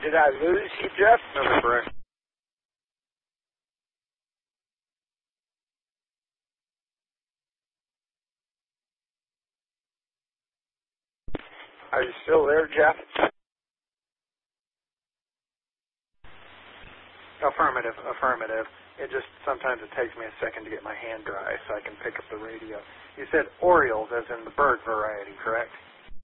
Did I lose you, Jeff? No, that's correct. Are you still there, Jeff? Affirmative, affirmative. It just, sometimes it takes me a second to get my hand dry so I can pick up the radio. You said Orioles as in the bird variety, correct?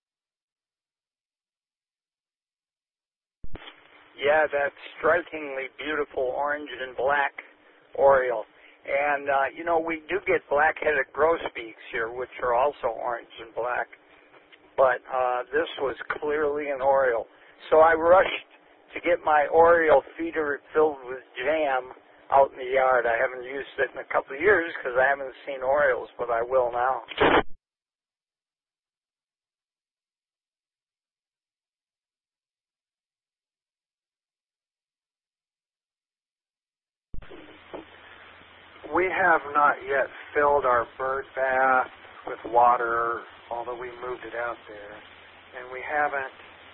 Yeah, that strikingly beautiful orange and black Oriole. And, we do get black-headed grosbeaks here, which are also orange and black. But this was clearly an Oriole. So I rushed to get my Oriole feeder filled with jam out in the yard. I haven't used it in a couple of years because I haven't seen Orioles, but I will now. We have not yet filled our bird bath with water, although we moved it out there. And we haven't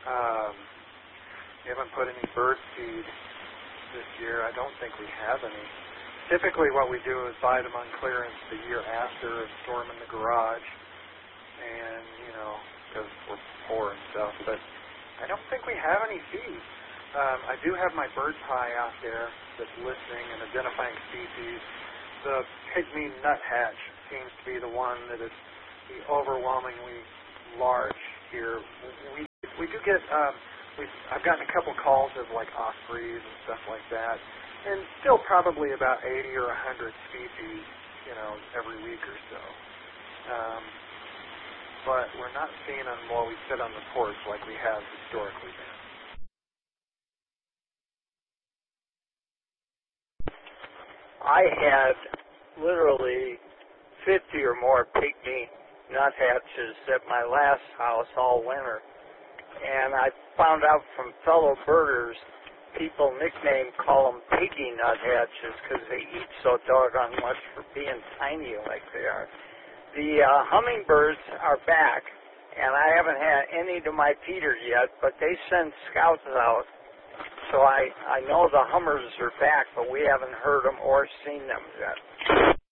put any bird feed this year. I don't think we have any. Typically what we do is buy them on clearance the year after and store them in the garage. And, because we're poor and stuff. But I don't think we have any feed. I do have my bird pie out there that's listening and identifying species. The pygmy nuthatch seems to be the one that is the overwhelmingly large here. We do get, I've gotten a couple calls of like ospreys and stuff like that, and still probably about 80 or 100 species, every week or so. But we're not seeing them while we sit on the porch like we have historically been. I had literally 50 or more pygmy nuthatches at my last house all winter. And I found out from fellow birders, people call them piggy nuthatches because they eat so doggone much for being tiny like they are. The hummingbirds are back, and I haven't had any to my feeder yet, but they send scouts out. So I know the hummers are back, but we haven't heard them or seen them yet.